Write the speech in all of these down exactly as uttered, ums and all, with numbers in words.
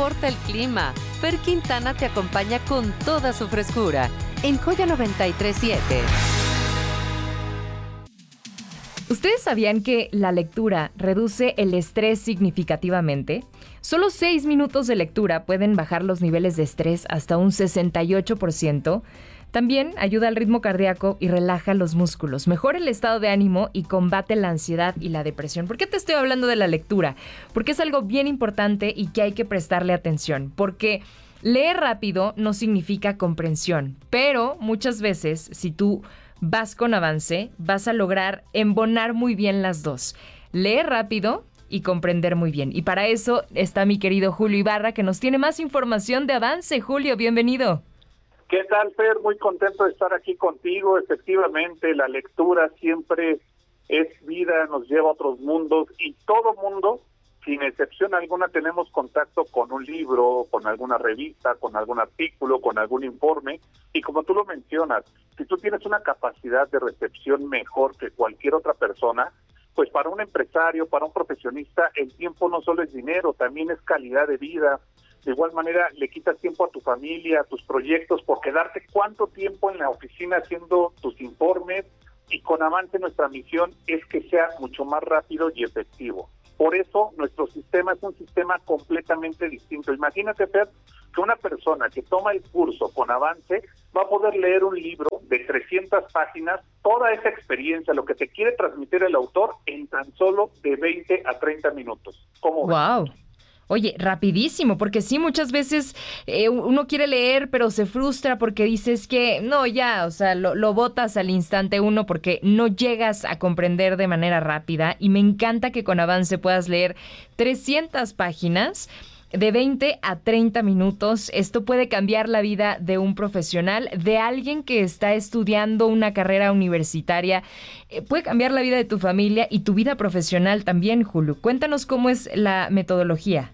importa el clima, Fer Quintana te acompaña con toda su frescura en Joya noventa y tres punto siete. ¿Ustedes sabían que la lectura reduce el estrés significativamente? Solo seis minutos de lectura pueden bajar los niveles de estrés hasta un sesenta y ocho por ciento. También ayuda al ritmo cardíaco y relaja los músculos, mejora el estado de ánimo y combate la ansiedad y la depresión. ¿Por qué te estoy hablando de la lectura? Porque es algo bien importante y que hay que prestarle atención. Porque leer rápido no significa comprensión, pero muchas veces, si tú vas con avance, vas a lograr embonar muy bien las dos. Leer rápido y comprender muy bien. Y para eso está mi querido Julio Ibarra, que nos tiene más información de avance. Julio, bienvenido. ¿Qué tal, Fer? Muy contento de estar aquí contigo. Efectivamente, la lectura siempre es vida, nos lleva a otros mundos y todo mundo, sin excepción alguna, tenemos contacto con un libro, con alguna revista, con algún artículo, con algún informe. Y como tú lo mencionas, si tú tienes una capacidad de recepción mejor que cualquier otra persona, pues para un empresario, para un profesionista, el tiempo no solo es dinero, también es calidad de vida. De igual manera, le quitas tiempo a tu familia, a tus proyectos, por quedarte cuánto tiempo en la oficina haciendo tus informes, y con avance nuestra misión es que sea mucho más rápido y efectivo. Por eso, nuestro sistema es un sistema completamente distinto. Imagínate, Fer, que una persona que toma el curso con avance va a poder leer un libro de trescientas páginas, toda esa experiencia, lo que te quiere transmitir el autor, en tan solo de veinte a treinta minutos. ¿Cómo ves? ¡Wow! Oye, rapidísimo, porque sí, muchas veces eh, uno quiere leer, pero se frustra porque dices que no, ya, o sea, lo, lo botas al instante uno porque no llegas a comprender de manera rápida. Y me encanta que con avance puedas leer trescientas páginas de veinte a treinta minutos. Esto puede cambiar la vida de un profesional, de alguien que está estudiando una carrera universitaria. Eh, puede cambiar la vida de tu familia y tu vida profesional también, Julio. Cuéntanos cómo es la metodología.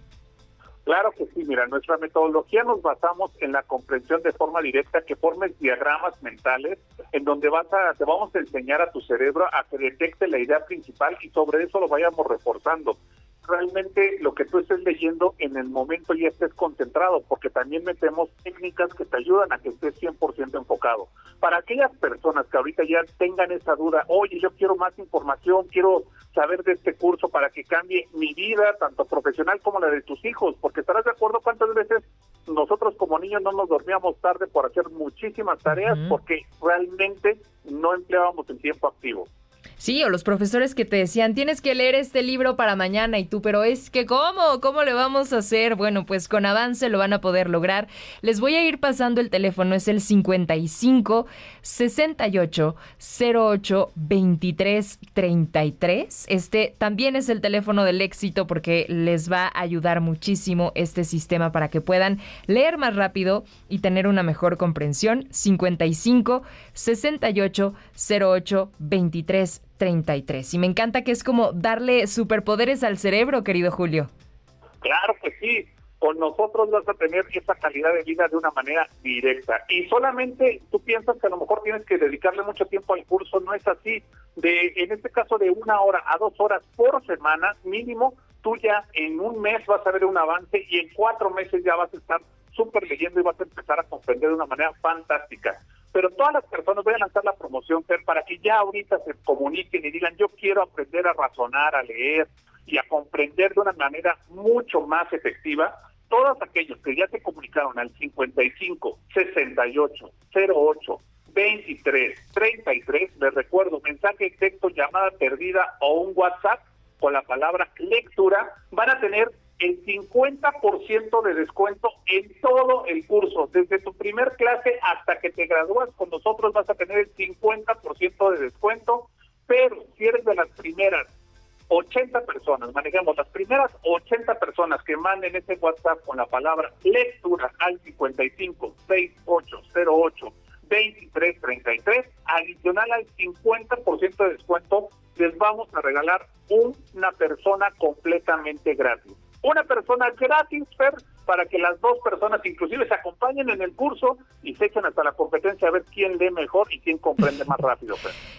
Claro que sí, mira, nuestra metodología nos basamos en la comprensión de forma directa, que formes diagramas mentales en donde vas a, te vamos a enseñar a tu cerebro a que detecte la idea principal y sobre eso lo vayamos reforzando. Realmente lo que tú estés leyendo en el momento ya estés concentrado, porque también metemos técnicas que te ayudan a que estés cien por ciento enfocado. Para aquellas personas que ahorita ya tengan esa duda, oye, yo quiero más información, quiero saber de este curso para que cambie mi vida, tanto profesional como la de tus hijos, porque estarás de acuerdo cuántas veces nosotros como niños no nos dormíamos tarde por hacer muchísimas tareas, uh-huh. porque realmente no empleábamos el tiempo activo. Sí, o los profesores que te decían, tienes que leer este libro para mañana, y tú, pero es que ¿cómo? ¿Cómo le vamos a hacer? Bueno, pues con avance lo van a poder lograr. Les voy a ir pasando el teléfono, es el cincuenta y cinco, sesenta y ocho, cero ocho, veintitrés, treinta y tres. Este también es el teléfono del éxito porque les va a ayudar muchísimo este sistema para que puedan leer más rápido y tener una mejor comprensión. cincuenta y cinco, sesenta y ocho, cero ocho, veintitrés, treinta y tres. Y me encanta que es como darle superpoderes al cerebro, querido Julio. Claro que sí. Con nosotros vas a tener esa calidad de vida de una manera directa. Y solamente tú piensas que a lo mejor tienes que dedicarle mucho tiempo al curso. No es así. De, en este caso, de una hora a dos horas por semana mínimo, tú ya en un mes vas a ver un avance y en cuatro meses ya vas a estar súper leyendo y vas a empezar a comprender de una manera fantástica. Pero todas las personas, voy a lanzar la promoción, Fer, para que ya ahorita se comuniquen y digan, yo quiero aprender a razonar, a leer y a comprender de una manera mucho más efectiva. Todos aquellos que ya se comunicaron al cincuenta y cinco, sesenta y ocho, cero ocho, veintitrés, treinta y tres, les recuerdo, mensaje, texto, llamada perdida o un WhatsApp con la palabra lectura, van a tener el cincuenta por ciento de descuento en todo el curso. Desde tu primer clase hasta que te gradúas con nosotros vas a tener el cincuenta por ciento de descuento, pero si eres de las primeras ochenta personas, manejemos las primeras ochenta personas que manden ese WhatsApp con la palabra lectura al cincuenta y cinco, sesenta y ocho, cero ocho, veintitrés, treinta y tres, adicional al cincuenta por ciento de descuento, les vamos a regalar una persona completamente gratis. Una persona gratis, Fer, para que las dos personas inclusive se acompañen en el curso y se echen hasta la competencia a ver quién lee mejor y quién comprende más rápido, Fer.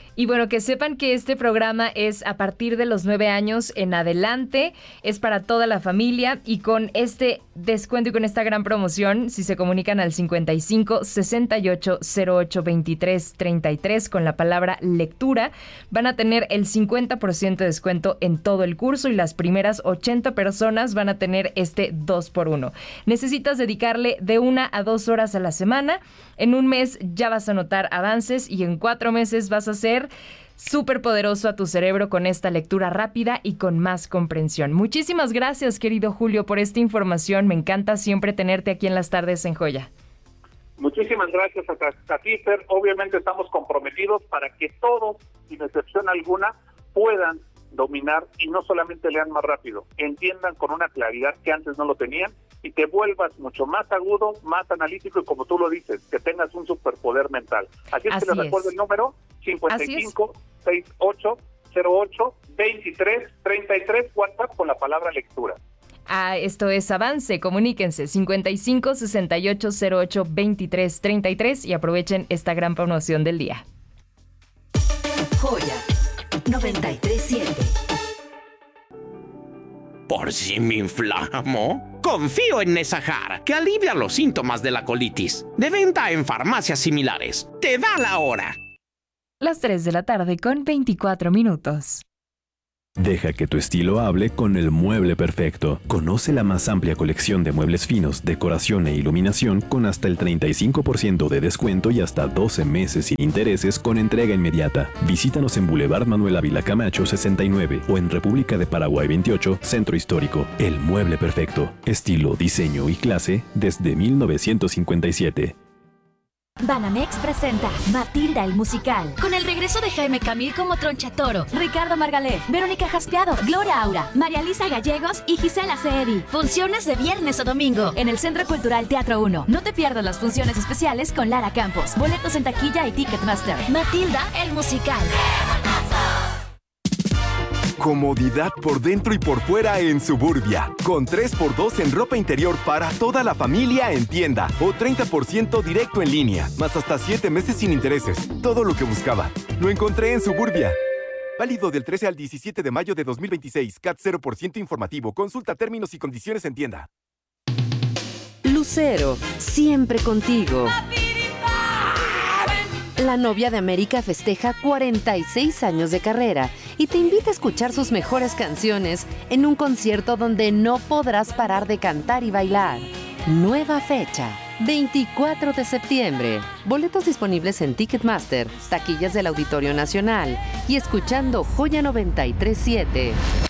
Y bueno, que sepan que este programa es a partir de los nueve años en adelante, es para toda la familia y con este descuento y con esta gran promoción, si se comunican al cincuenta y cinco, sesenta y ocho, cero ocho, veintitrés, treinta y tres con la palabra lectura, van a tener el cincuenta por ciento de descuento en todo el curso y las primeras ochenta personas van a tener este dos por uno. Necesitas dedicarle de una a dos horas a la semana. En un mes ya vas a notar avances y en cuatro meses vas a ser súper poderoso a tu cerebro con esta lectura rápida y con más comprensión. Muchísimas gracias, querido Julio, por esta información. Me encanta siempre tenerte aquí en las tardes en Joya. Muchísimas gracias a, a ti, Fer. Obviamente estamos comprometidos para que todos, sin excepción alguna, puedan dominar y no solamente lean más rápido, entiendan con una claridad que antes no lo tenían y te vuelvas mucho más agudo, más analítico y como tú lo dices, que tengas un superpoder mental. Así es. Así que les recuerdo el número cincuenta y cinco, sesenta y ocho, cero ocho, veintitrés, treinta y tres, WhatsApp con la palabra lectura. Ah, esto es Avance, comuníquense cincuenta y cinco, sesenta y ocho, cero ocho, veintitrés, treinta y tres y aprovechen esta gran promoción del día. Joya noventa y tres punto siete. ¿Por si me inflamo? Confío en Nesajar, que alivia los síntomas de la colitis. De venta en farmacias similares. ¡Te da la hora! Las tres de la tarde con veinticuatro minutos. Deja que tu estilo hable con el mueble perfecto. Conoce la más amplia colección de muebles finos, decoración e iluminación con hasta el treinta y cinco por ciento de descuento y hasta doce meses sin intereses con entrega inmediata. Visítanos en Boulevard Manuel Ávila Camacho sesenta y nueve o en República de Paraguay veintiocho, Centro Histórico. El mueble perfecto. Estilo, diseño y clase desde mil novecientos cincuenta y siete. Banamex presenta Matilda el musical, con el regreso de Jaime Camil como Tronchatoro, Ricardo Margalef, Verónica Jaspeado, Gloria Aura, María Luisa Gallegos y Gisela Ceedi. Funciones de viernes o domingo en el Centro Cultural Teatro uno. No te pierdas las funciones especiales con Lara Campos. Boletos en taquilla y Ticketmaster. Matilda el musical. Comodidad por dentro y por fuera en Suburbia. Con tres por dos en ropa interior para toda la familia en tienda. O treinta por ciento directo en línea. Más hasta siete meses sin intereses. Todo lo que buscaba. Lo encontré en Suburbia. Válido del trece al diecisiete de mayo de dos mil veintiséis. C A T cero por ciento informativo. Consulta términos y condiciones en tienda. Lucero, siempre contigo. La novia de América festeja cuarenta y seis años de carrera y te invita a escuchar sus mejores canciones en un concierto donde no podrás parar de cantar y bailar. Nueva fecha, veinticuatro de septiembre. Boletos disponibles en Ticketmaster, taquillas del Auditorio Nacional y escuchando Joya noventa y tres punto siete.